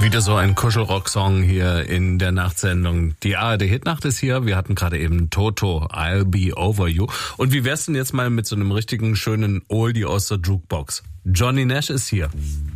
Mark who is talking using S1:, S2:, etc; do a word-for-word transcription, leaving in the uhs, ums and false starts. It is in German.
S1: Wieder so ein Kuschelrock-Song hier in der Nachtsendung. Die A R D-Hitnacht ist hier. Wir hatten gerade eben Toto, I'll Be Over You. Und wie wär's denn jetzt mal mit so einem richtigen schönen Oldie aus der Jukebox? Johnny Nash ist hier.